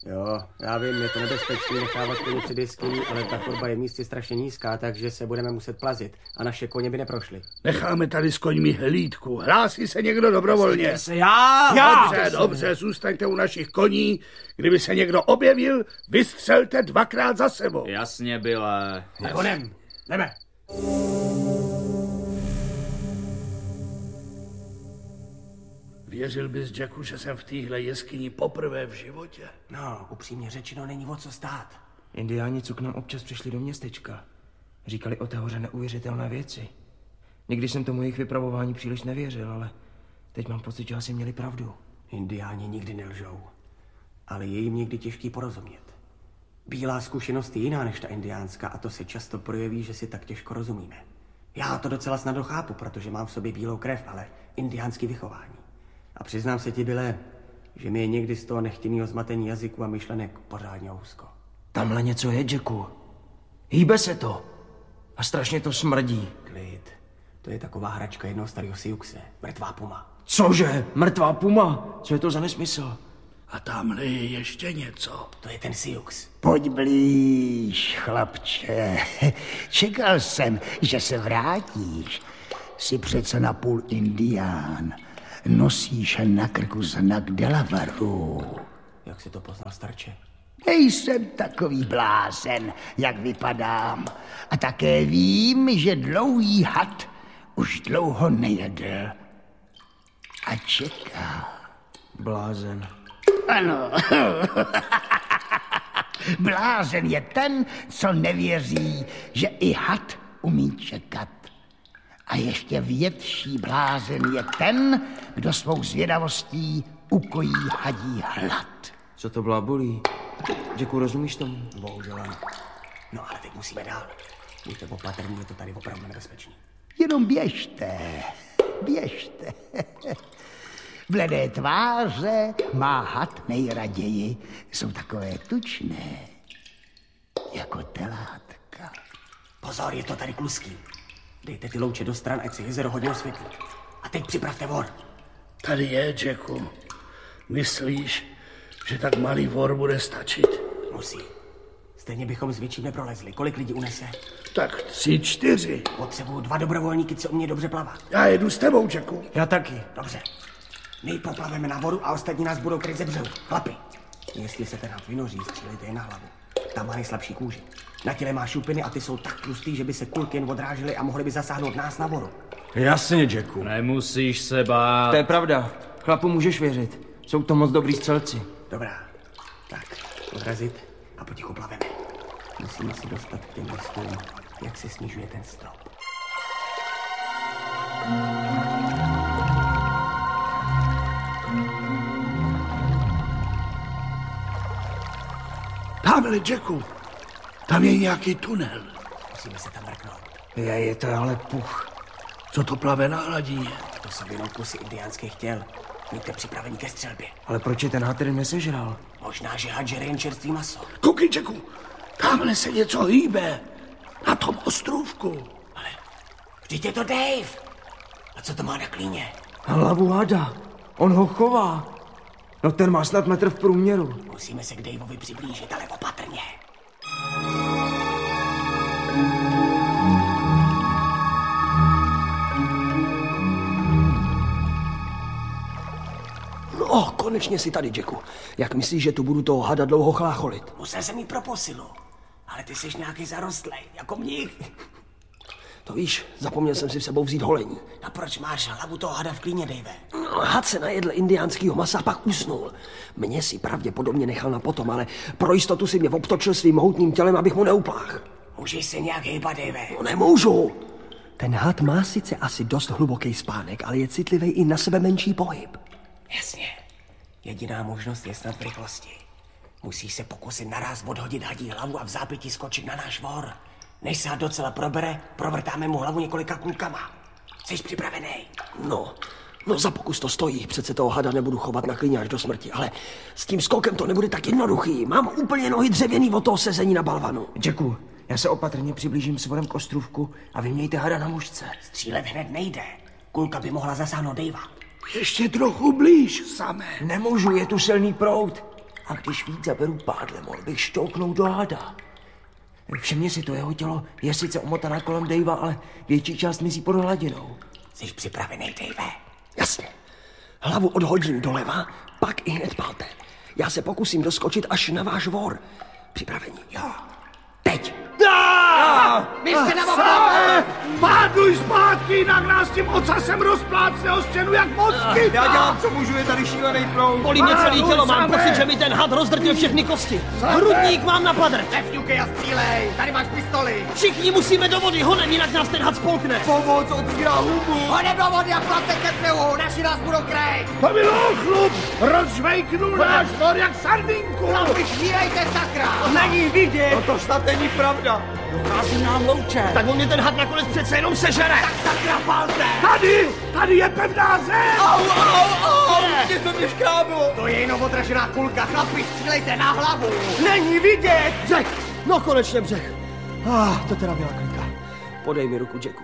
Jo, já vím, je to nebezpečné nechávat koně před jeskyní, ale ta chodba je v místě strašně nízká, takže se budeme muset plazit a naše koně by neprošly. Necháme tady s koňmi hlídku. Hlásí se někdo dobrovolně? Dobře, zůstaňte u našich koní. Kdyby se někdo objevil, vystřelte 2krát za sebou. Jasně, Bile. Jdeme. Věřil bys, Jacku, že jsem v téhle jeskyni poprvé v životě? No, upřímně řečeno, není o co stát. Indiáni, co k nám občas přišli do městečka, říkali o té hoře neuvěřitelné věci. Nikdy jsem tomu jejich vypravování příliš nevěřil, ale teď mám pocit, že asi měli pravdu. Indiáni nikdy nelžou, ale je jim někdy těžký porozumět. Bílá zkušenost je jiná než ta indiánská a to se často projeví, že si tak těžko rozumíme. Já to docela snadno chápu, protože mám v sobě bílou krev, ale indiánský vychování. A přiznám se ti, Bile, že mi je někdy z toho nechtěného zmatení jazyku a myšlenek pořádně úzko. Tamhle něco je, Jacku. Hýbe se to. A strašně to smrdí. Klid. To je taková hračka jednoho starého Siuxe. Mrtvá puma. Cože? Mrtvá puma? Co je to za nesmysl? A tamhle je ještě něco. To je ten Siux. Pojď blíž, chlapče. Čekal jsem, že se vrátíš. Jsi přece napůl Indián. Nosíš na krku znak Delavaru. Jak si to poznal, starče? Nejsem takový blázen, jak vypadám. A také vím, že dlouhý had už dlouho nejedl. A čeká. Blázen. Ano. Blázen je ten, co nevěří, že i had umí čekat. A ještě větší blázen je ten, kdo svou zvědavostí ukojí hadí hlad. Co to blábolí? Jacku, rozumíš tomu? Bohužel ano. No ale teď musíme dál. Buďte opatrní, je to tady opravdu nebezpečný. Jenom běžte. Bledé tváře má had nejraději. Jsou takové tučné, jako telátka. Pozor, je to tady kluský. Dejte ty louče do stran, ať se jezero hodně osvětlí. A teď připravte vor. Tady je, Jacku. Myslíš, že tak malý vor bude stačit? Musí. Stejně bychom s větším neprolezli. Kolik lidí unese? Tak 3, 4. Potřebuju 2 dobrovolníky, co umí dobře plavat. Já jedu s tebou, Jacku. Já taky. Dobře. My poplaveme na vodu a ostatní nás budou kryt ze břehu. Chlapi, jestli se ten had vynoří, střílejte je na hlavu. Tam má nejslabší kůži. Na těle má šupiny a ty jsou tak tlustý, že by se kulky jen odrážely a mohly by zasáhnout nás na vodu. Jasně, Jacku. Nemusíš se bát. To je pravda. Chlapu můžeš věřit. Jsou to moc dobrý střelci. Dobrá. Tak, odrazit a potichu plaveme. Musíme si dostat k těm listům, jak se snižuje ten strop. Tamhle, Jacku. Tam je nějaký tunel. Musíme se tam mrknout. Je to ale puch. Co to plave na hladině? To jsou jenom kusy indiánských těl. Buďte připraveni ke střelbě. Ale proč je ten had tedy nesežral? Možná, že had žere jen čerstvý maso. Koukej, Jacku. Tamhle se něco hýbe. Na tom ostrůvku. Ale vždyť je to Dave. A co to má na klíně? Hlavu hada. On ho chová. No ten má snad metr v průměru. Musíme se k Daveovi přiblížit, ale opatrně. No, konečně si tady, Jacku. Jak myslíš, že tu budu toho hada dlouho chlácholit? Musel jsem jít pro posilu. Ale ty jsi nějaký zarostlej, jako mních. To víš, zapomněl jsem si v sebou vzít holení. A proč máš hlavu toho hada v klíně, Dave? No, had se najedl indiánskýho masa a pak usnul. Mě si pravděpodobně nechal na potom, ale pro jistotu si mě obtočil svým mohutným tělem, abych mu neupláchl. Můžeš se nějak hýbat, Dave? No, nemůžu. Ten had má sice asi dost hluboký spánek, ale je citlivý i na sebe menší pohyb. Jasně. Jediná možnost je snad v rychlosti. Musíš se pokusit naraz odhodit hadí hlavu a v zápětí skočit na náš vor. Než se had docela probere, provrtáme mu hlavu několika kulkama. Jsi připravený? No za pokus to stojí. Přece toho hada nebudu chovat na klíně až do smrti, ale s tím skokem to nebude tak jednoduchý. Mám úplně nohy dřevěný od toho sezení na balvanu. Jacku, já se opatrně přiblížím s vorem k ostrůvku a vymějte hada na mužce. Střílet hned nejde. Kulka by mohla zasáhnout Davea. Ještě trochu blíž, samé. Nemůžu, je tu silný proud. A když víc zaberu pádle, mohl bych šťouknout do hada. Všimni si to, jeho tělo je sice omotaná kolem Davea, ale větší část mizí pod hladinou. Jsi připravený, Dave? Jasně. Hlavu odhodím doleva, pak i hned palte. Já se pokusím doskočit až na váš vor. Připravení? Jo. Teď. Běžte na opravdu! Páduj zpátky, jinak nás tím ocasem rozplácne o stěnu jak mozky! Já dělám, co můžu, je tady šílený proud. Bolí mě celý tělo, mám pocit, že mi ten had rozdrtil všechny kosti. Hrudník mám na padr. Nefňukej a střílej, tady máš pistoli. Všichni musíme do vody, honem, jinak nás ten had spolkne. Pomoc, otvírá hubu. Honem do vody a plavte ke břehu, naši nás budou krejt. To bylo chlup, rozžvejknul náš vor jak sardinku. Chlapi, šírejte, sakra. Není vidět. No to snad není pravda. Dochází nám louče. Tak on mě ten had nakonec přece jenom sežere. Tak sakra, palte. Tady je pevná zem. Au, něco mě škráblo. To je jenom odražená kulka, chlapi, střílejte na hlavu. Není vidět. Břeh, no konečně břeh. To teda byla klika. Podej mi ruku, Jacku.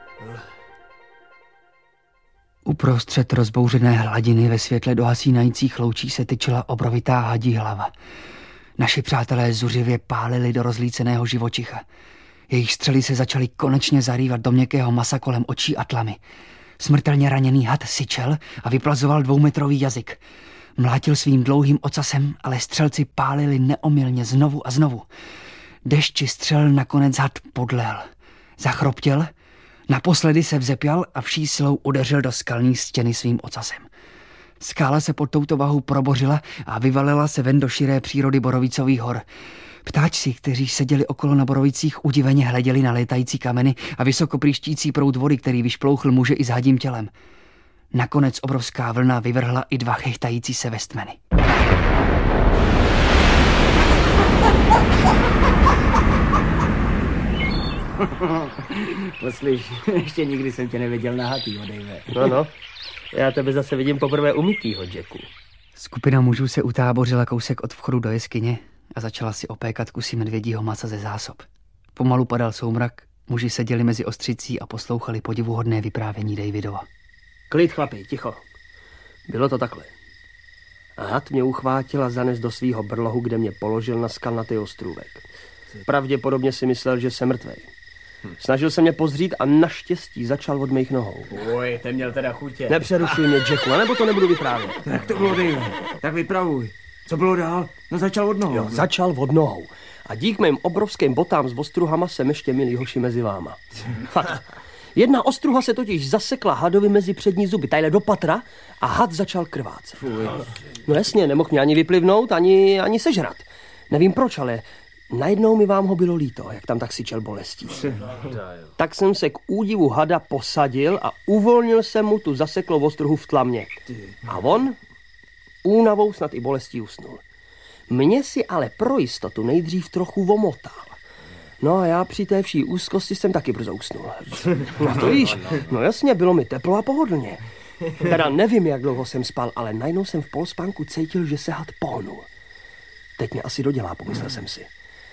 Uprostřed rozbouřené hladiny ve světle dohasínajících loučí se tyčila obrovitá hadí hlava. Naši přátelé zuřivě pálili do rozlíceného živočicha. Jejich střely se začaly konečně zarývat do měkkého masa kolem očí a tlamy. Smrtelně raněný had syčel a vyplazoval 2metrový jazyk. Mlátil svým dlouhým ocasem, ale střelci pálili neomylně znovu a znovu. Dešti střel nakonec had podlel. Zachroptěl, naposledy se vzepěl a vší silou udeřil do skalní stěny svým ocasem. Skála se pod touto vahou probořila a vyvalila se ven do širé přírody Borovicových hor. Ptáčci, kteří seděli okolo na Borovicích, udiveně hleděli na létající kameny a vysoko příštící proud vody, který vyšplouchl muže i s hadím tělem. Nakonec obrovská vlna vyvrhla i 2 chechtající se vestmeny. Poslyš, ještě nikdy jsem tě neviděl nahatýho, Dave. No, já tebe zase vidím poprvé umytýho, Jacku. Skupina mužů se utábořila kousek od vchodu do jeskyně a začala si opékat kusy medvědího masa ze zásob. Pomalu padal soumrak, muži seděli mezi ostřicí a poslouchali podivuhodné vyprávění Davidova. Klid, chlapi, ticho. Bylo to takhle. A had mě uchvátil a zanes do svýho brlohu, kde mě položil na skalnatý ostrůvek. Pravděpodobně si myslel, že jsem mrtvej. Snažil se mě pozřít a naštěstí začal od mých nohou. Uj, ten měl teda chutě. Nepřerušuj mě, Jacku, anebo to nebudu vyprávět. Tak to bylo, Dave. Tak vypravuj. Co bylo dál? No začal od nohou. Jo, začal od nohou. A dík mým obrovským botám s ostruhama jsem ještě milý hoši mezi váma. Fakt. Jedna ostruha se totiž zasekla hadovi mezi přední zuby, tadyhle do patra, a had začal krvácet. No jasně, nemohl mě ani vyplivnout, ani sežrat. Nevím proč, ale najednou mi vám ho bylo líto, jak tam tak syčel bolestí. Tak jsem se k údivu hada posadil a uvolnil jsem mu tu zaseklou ostruhu v tlamě. A on únavou snad i bolestí usnul. Mě si ale pro jistotu nejdřív trochu omotal. No a já při té vší úzkosti jsem taky brzo usnul. No to víš, no jasně, bylo mi teplo a pohodlně. Teda nevím, jak dlouho jsem spal, ale najednou jsem v polspánku cítil, že se had pohnul. Teď mě asi dodělá, pomyslel jsem si.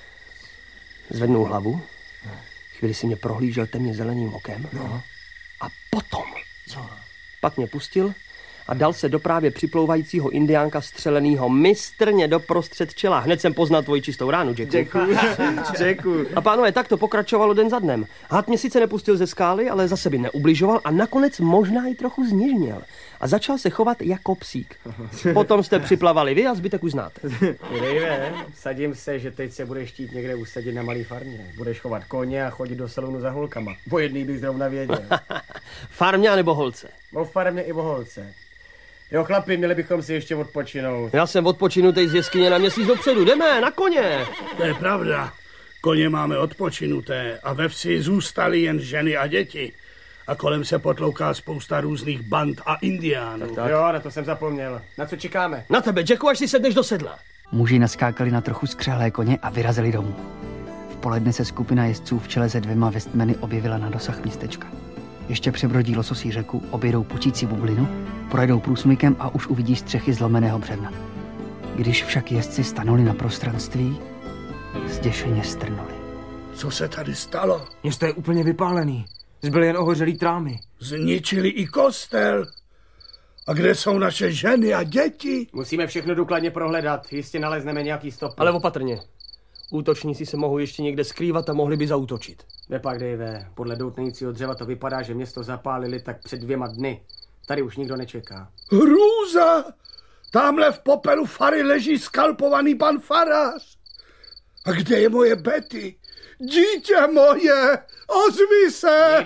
Zvednul hlavu, chvíli si mě prohlížel temně zeleným okem a potom, pak mě pustil a dal se do právě připlouvajícího indiánka střelenýho mistrně doprostřed čela. Hned jsem poznal tvoji čistou ránu, Jacku. Děkuji. A pánové, tak to pokračovalo den za dnem. Had mě sice nepustil ze skály, ale zase by neubližoval a nakonec možná i trochu zněžněl. A začal se chovat jako psík. Potom jste připlavali vy a zbytek už znáte. Dave, sadím se, že teď se budeš chtít někde usadit na malý farmě. Budeš chovat koně a chodit do salonu za holkama. Po jedný bych zrovna věděl. Farmě nebo holce? O farmě i o holce. Jo, chlapi, měli bychom si ještě odpočinout. Já jsem odpočinutej z jeskyně na měsíc dopředu. Jdeme, na koně! To je pravda. Koně máme odpočinuté a ve vsi zůstaly jen ženy a děti. A kolem se potlouká spousta různých band a indiánů. Tak. Jo, na to jsem zapomněl. Na co čekáme? Na tebe, Jacku, až si sedneš do sedla. Muži naskákali na trochu skřehlé koně a vyrazili domů. V poledne se skupina jezdců v čele se 2 vestmeny objevila na dosah městečka. Ještě přebrodí lososí řeku, objedou pučící bublinu, projedou průsmykem a už uvidí střechy zlomeného břevna. Když však jezdci stanuli na prostranství, zděšeně strnuli. Co se tady stalo? Město je úplně vypálený. Zbyly jen ohořelý trámy. Zničili i kostel. A kde jsou naše ženy a děti? Musíme všechno důkladně prohledat, jistě nalezneme nějaký stopy. Ale opatrně. Útočníci se mohou ještě někde skrývat a mohli by zaútočit. Nepak, Dave, podle doutnajícího dřeva to vypadá, že město zapálili tak před 2 dny. Tady už nikdo nečeká. Hrůza! Tamhle v popelu fary leží skalpovaný pan farář. A kde je moje Betty? Dítě moje, ozvi se!